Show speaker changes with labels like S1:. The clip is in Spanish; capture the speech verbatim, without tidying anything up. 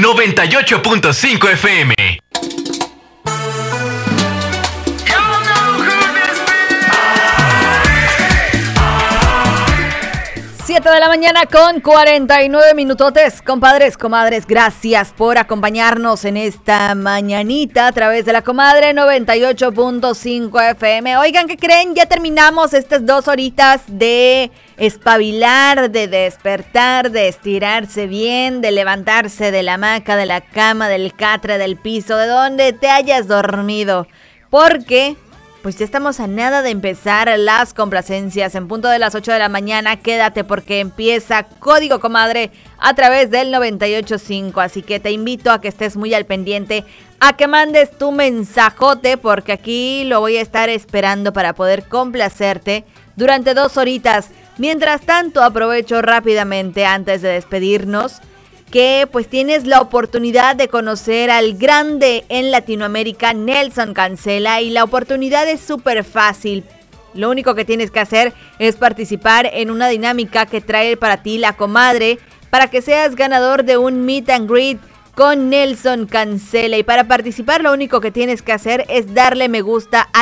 S1: noventa y ocho punto cinco F M.
S2: siete de la mañana con cuarenta y nueve minutotes. Compadres, comadres, gracias por acompañarnos en esta mañanita a través de la Comadre noventa y ocho punto cinco F M. Oigan, ¿qué creen? Ya terminamos estas dos horitas de espabilar, de despertar, de estirarse bien, de levantarse de la hamaca, de la cama, del catre, del piso, de donde te hayas dormido. Porque pues ya estamos a nada de empezar las complacencias. En punto de las ocho de la mañana, quédate porque empieza Código Comadre a través del noventa y ocho punto cinco. Así que te invito a que estés muy al pendiente, a que mandes tu mensajote, porque aquí lo voy a estar esperando para poder complacerte durante dos horitas. Mientras tanto, aprovecho rápidamente antes de despedirnos que pues tienes la oportunidad de conocer al grande en Latinoamérica, Nelson Cancela, y la oportunidad es súper fácil. Lo único que tienes que hacer es participar en una dinámica que trae para ti la Comadre, para que seas ganador de un meet and greet con Nelson Cancela. Y para participar lo único que tienes que hacer es darle me gusta a